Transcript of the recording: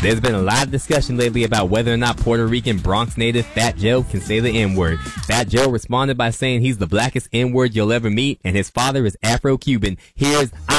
There's been a lot of discussion lately about whether or not Puerto Rican Bronx native Fat Joe can say the N-word. Fat Joe responded by saying he's the blackest N-word you'll ever meet, and his father is Afro-Cuban. Here's